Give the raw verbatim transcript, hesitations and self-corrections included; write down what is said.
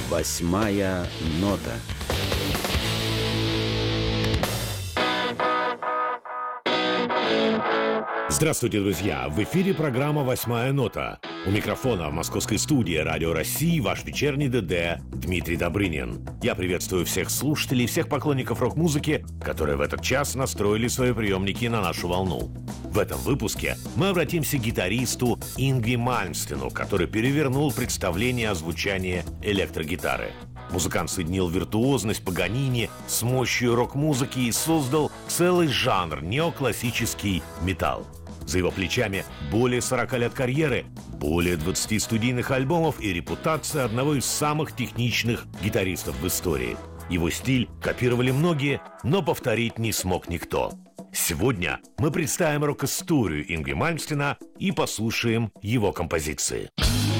Восьмая нота. Здравствуйте, друзья! В эфире программа «Восьмая нота». У микрофона в московской студии «Радио России» ваш вечерний ДД Дмитрий Добрынин. Я приветствую всех слушателей, всех поклонников рок-музыки, которые в этот час настроили свои приемники на нашу волну. В этом выпуске мы обратимся к гитаристу Ингви Мальмстену, который перевернул представление о звучании электрогитары. Музыкант соединил виртуозность Паганини с мощью рок-музыки и создал целый жанр — неоклассический металл. За его плечами более сорока лет карьеры, более двадцати студийных альбомов и репутация одного из самых техничных гитаристов в истории. Его стиль копировали многие, но повторить не смог никто. Сегодня мы представим рок-историю Ингви Мальмстена и послушаем его композиции.